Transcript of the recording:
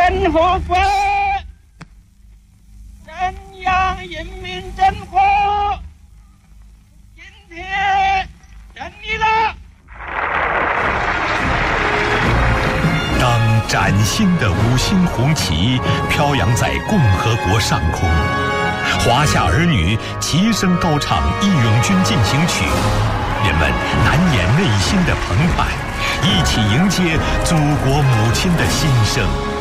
天和国，镇阳人民真火，今天胜利了。 当崭新的五星红旗飘扬在共和国上空，华夏儿女齐声高唱《义勇军进行曲》，人们难掩内心的澎湃，一起迎接祖国母亲的新生。